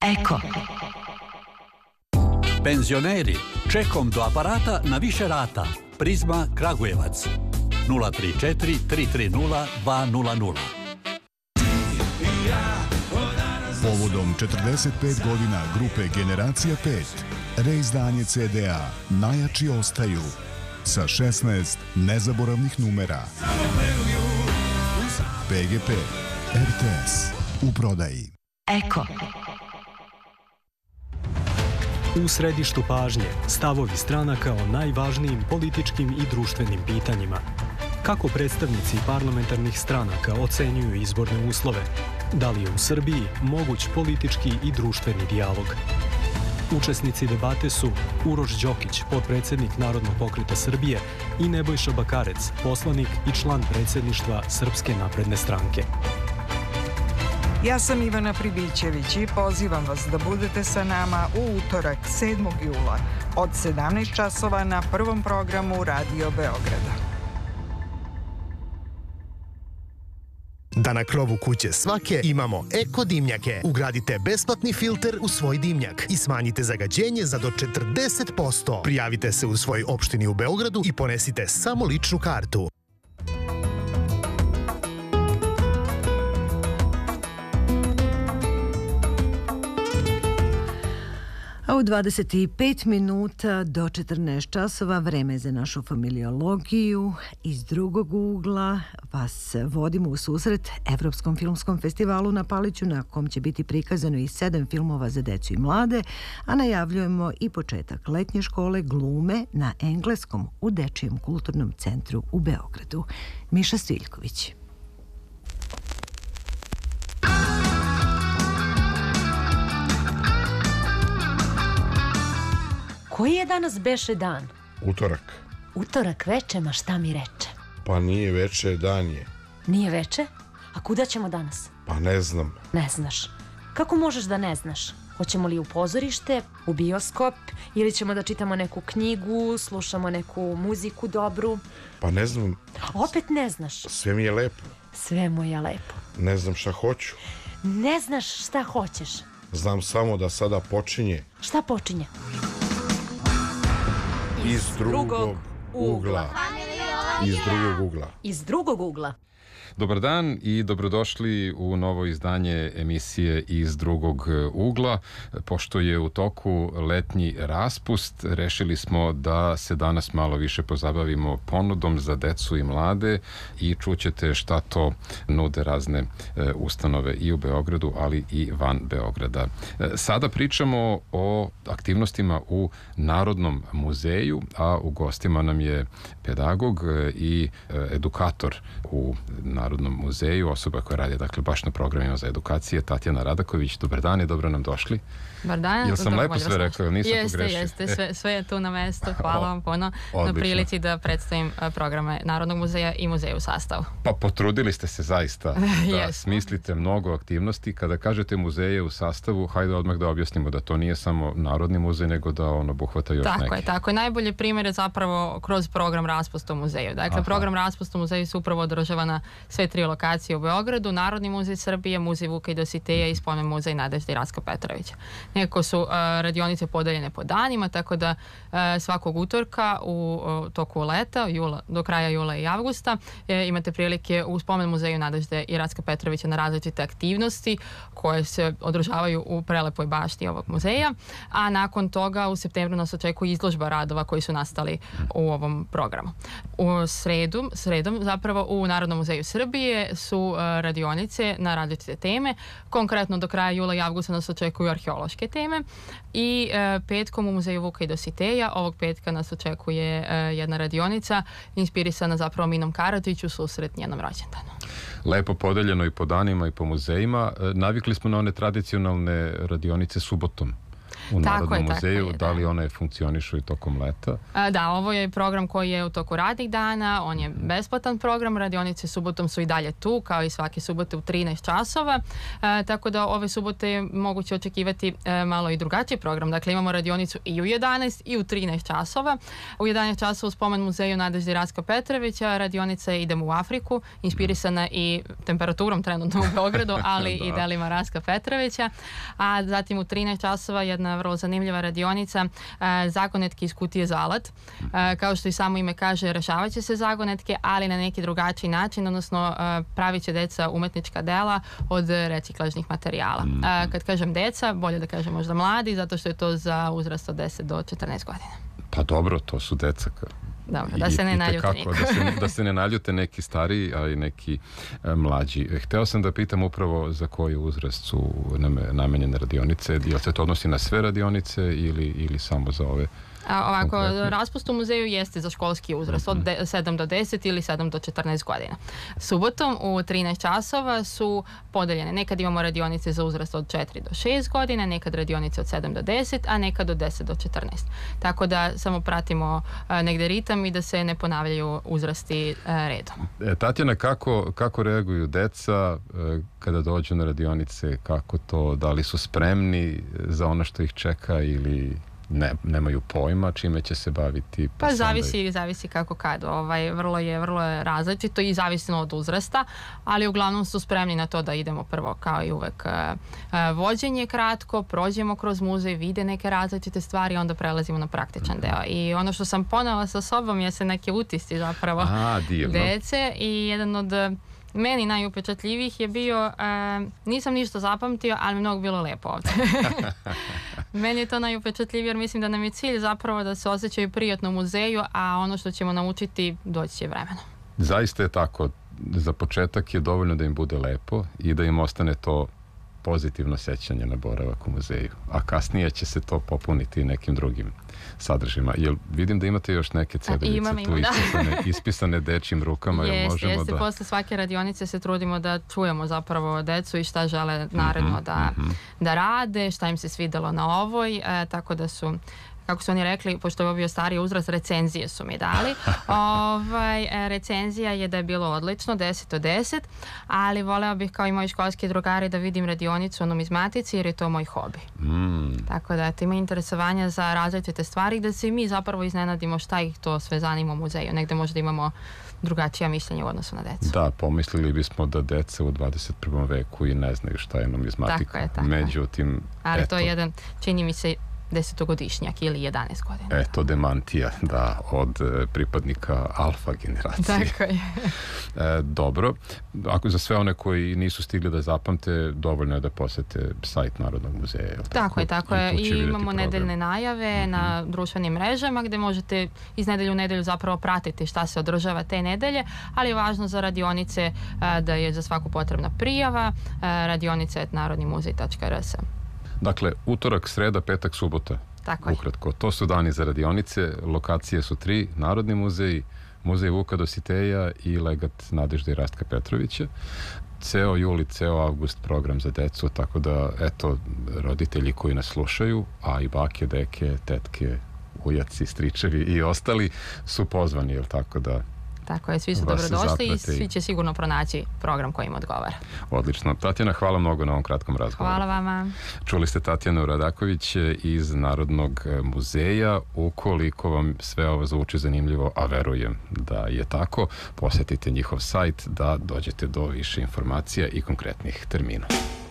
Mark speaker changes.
Speaker 1: Eko.
Speaker 2: Penzioneri, čekom do aparata na više rata. Prizma Kragujevac 034 330 200.
Speaker 3: Povodom 45 godina grupe Generacija 5, reizdanje CD-a Najjači ostaju sa 16 nezaboravnih numera. PGP, RTS, u prodaji.
Speaker 1: Eko.
Speaker 4: U središtu pažnje stavovi stranaka o najvažnijim političkim i društvenim pitanjima. Kako predstavnici parlamentarnih stranaka ocenjuju izborne uslove? Da li je u Srbiji moguć politički i društveni dijalog? Učesnici debate su Uroš Đokić, potpredsjednik Narodnog pokreta Srbije, i Nebojša Bakarec, poslanik i član predsjedništva Srpske napredne stranke.
Speaker 5: Ja sam Ivana Pribićević i pozivam vas da budete sa nama u utorak 7. jula od 17 časova na prvom programu Radio Beograda.
Speaker 6: Da na krovu kuće svake imamo eko dimnjake. Ugradite besplatni filter u svoj dimnjak i smanjite zagađenje za do 40%. Prijavite se u svojoj opštini u Beogradu i ponesite samo ličnu kartu.
Speaker 7: A u 25 minuta do 14 časova vreme za našu familiologiju. Iz drugog ugla vas vodimo u susret Evropskom filmskom festivalu na Paliću, na kom će biti prikazano i 7 filmova za decu i mlade, a najavljujemo i početak letnje škole glume na engleskom u Dečijem kulturnom centru u Beogradu. Miša Sviljković.
Speaker 8: Koji je danas beše dan?
Speaker 9: Utorak.
Speaker 8: Utorak veče, ma šta mi reče?
Speaker 9: Pa nije veče, dan je.
Speaker 8: Nije veče? A kuda ćemo danas?
Speaker 9: Pa ne znam.
Speaker 8: Ne znaš. Kako možeš da ne znaš? Hoćemo li u pozorište, u bioskop, ili ćemo da čitamo neku knjigu, slušamo neku muziku dobru?
Speaker 9: Pa ne znam.
Speaker 8: Opet ne znaš.
Speaker 9: Sve mi je lepo.
Speaker 8: Sve mu je lepo.
Speaker 9: Ne znam šta hoću.
Speaker 8: Ne znaš šta hoćeš.
Speaker 9: Znam samo da sada počinje.
Speaker 8: Šta počinje?
Speaker 9: Iz drugog ugla. Iz drugog ugla.
Speaker 8: Iz drugog ugla.
Speaker 10: Dobar dan i dobrodošli u novo izdanje emisije Iz drugog ugla. Pošto je u toku letnji raspust, rešili smo da se danas malo više pozabavimo ponudom za decu i mlade i čućete šta to nude razne ustanove i u Beogradu, ali i van Beograda. Sada pričamo o aktivnostima u Narodnom muzeju, a u gostima nam je pedagog i edukator u Narodnom muzeju, osoba koja radi dakle baš na programima za edukacije, Tatjana Radaković. Dobar dan i dobro nam došli.
Speaker 11: Dobar dan.
Speaker 10: Jel sam lepo sve rekao, nisam pogrešio?
Speaker 11: Jeste, sve je tu na mestu. Hvala vam puno na prilici da predstavim programe Narodnog muzeja i muzeja u sastavu. Pa
Speaker 10: potrudili ste se zaista da smislite mnogo aktivnosti. Kada kažete muzeje u sastavu, hajde odmah da objasnimo da to nije samo Narodni muzej, nego da on obuhvata još neki.
Speaker 11: Tako je. Najbolji primjer je zapravo kroz program Raspust u muzeju. Dakle, program Raspust u muzeju se upravo održava na sve 3 lokacije u Beogradu: Narodni muzej Srbije, muzej Vuka i Dositeja i Spomen muzej Nadežde i Rastka Petrovića. Nekako su radionice podeljene po danima, tako da svakog utorka u toku leta, do kraja jula i avgusta, imate prilike u Spomen muzeju Nadežde i Rastka Petrovića na različite aktivnosti koje se održavaju u prelepoj bašti ovog muzeja, a nakon toga u septembru nas očekuje izložba radova koji su nastali u ovom programu. U sredom zapravo u Narodnom muzeju Srbije su radionice na različite teme. Konkretno do kraja jula i avgusta nas očekuju arheološke teme i petkom u muzeju Vuka i Dositeja ovog petka nas očekuje jedna radionica inspirisana zapravo Minom Karadžić u susret njenom rođendanu.
Speaker 10: Lepo podeljeno i po danima i po muzejima. Navikli smo na one tradicionalne radionice subotom. u Narodnom muzeju. Da li one funkcionišu i tokom leta?
Speaker 11: Da, ovo je program koji je u toku radnih dana, on je besplatan program, radionice subotom su i dalje tu, kao i svake subote u 13 časova, tako da ove subote je moguće očekivati malo i drugačiji program. Dakle, imamo radionicu i u 11 i u 13 časova. U 11 časova u spomen muzeju Nadežde Rastka Petrovića radionica je Idemo u Afriku, inspirisana i temperaturom trenutno u Beogradu, ali i delima Rastka Petrovića. A zatim u 13 časova jedna vrlo zanimljiva radionica, zagonetke iz kutije za alat. Kao što i samo ime kaže, rešavat će se zagonetke, ali na neki drugačiji način, odnosno pravit će deca umetnička dela od reciklažnih materijala. Kad kažem deca, bolje da kažem možda mladi, zato što je to za uzrast od 10 do 14 godina.
Speaker 10: Pa dobro, to su deca.
Speaker 11: Dobro, da se ne naljute niko.
Speaker 10: Da se ne naljute neki stariji, a i neki mlađi. Hteo sam da pitam upravo za koji uzrast su namenjene radionice. Jel se to odnosi na sve radionice ili samo za ove?
Speaker 11: Ovako, raspust u muzeju jeste za školski uzrast od 7 do 10 ili 7 do 14 godina. Subotom u 13 časova su podeljene. Nekad imamo radionice za uzrast od 4 do 6 godina, nekad radionice od 7 do 10, a nekad od 10 do 14. Tako da samo pratimo negde ritam i da se ne ponavljaju uzrasti redom.
Speaker 10: Tatjana, kako reaguju deca kada dođu na radionice? Kako to, da li su spremni za ono što ih čeka ili nemaju pojma čime će se baviti?
Speaker 11: Pa zavisi kako kad. Vrlo je različito i zavisno od uzrasta, ali uglavnom su spremni na to da idemo prvo, kao i uvek, vođenje kratko, prođemo kroz muzej, vide neke različite stvari, onda prelazimo na praktičan deo. I ono što sam ponela sa sobom je se neke utisci zapravo dece i jedan od meni najupečatljivijih je bio, nisam ništa zapamtio, ali mi mnogo bilo lepo ovdje. Meni je to najupečatljivije jer mislim da nam je cilj zapravo da se osjećaju prijatno u muzeju, a ono što ćemo naučiti doći će vremenom.
Speaker 10: Zaista je tako. Za početak je dovoljno da im bude lepo i da im ostane to pozitivno sećanje na boravak u muzeju. A kasnije će se to popuniti nekim drugim sadržajima. Vidim da imate još neke ceduljice tu ispisane dečjim rukama.
Speaker 11: Jeste. Posle svake radionice se trudimo da čujemo zapravo decu i šta žele naredno da rade, šta im se svidelo na ovoj, tako da su, kako su oni rekli, pošto je ovo bio stariji uzrast, recenzije su mi dali. Recenzija je da je bilo odlično, 10 od 10, ali voleo bih kao i moji školski drugari da vidim radionicu o numizmatici jer je to moj hobi. Tako da ima interesovanja za različite stvari, da se i mi zapravo iznenadimo šta ih to sve zanima u muzeju. Negde možda imamo drugačija mišljenja u odnosu na decu. Da,
Speaker 10: pomislili bismo da deca u 21. veku i ne znaju šta je numizmatika.
Speaker 11: Tako je.
Speaker 10: Međutim,
Speaker 11: ali to je jedan, čini mi se, 10-godišnjak ili 11 godina.
Speaker 10: Eto demantija, da, od pripadnika alfa generacije.
Speaker 11: Tako je.
Speaker 10: Dobro. Ako za sve one koji nisu stigli da zapamte, dovoljno je da posete sajt Narodnog muzeja.
Speaker 11: Tako je. I imamo nedeljne najave na društvenim mrežama gde možete iz nedelju u nedelju zapravo pratiti šta se održava te nedelje, ali je važno za radionice da je za svaku potrebna prijava, radionice@narodnimuzej.rs.
Speaker 10: Dakle, utorak, sreda, petak, subota.
Speaker 11: Tako je.
Speaker 10: Ukratko. To su dani za radionice. Lokacije su 3. Narodni muzej, Muzej Vuka Dositeja i Legat Nadežde Rastka Petrovića. Ceo jul i ceo avgust program za decu, tako da, eto, roditelji koji nas slušaju, a i bake, deke, tetke, ujaci, stričevi i ostali su pozvani, jel tako da...
Speaker 11: Tako je, svi su dobrodošli i svi će sigurno pronaći program koji im odgovara.
Speaker 10: Odlično. Tatjana, hvala mnogo na ovom kratkom razgovoru.
Speaker 11: Hvala vama.
Speaker 10: Čuli ste Tatjanu Radaković iz Narodnog muzeja. Ukoliko vam sve ovo zvuči zanimljivo, a verujem da je tako, posjetite njihov sajt da dođete do više informacija i konkretnih termina.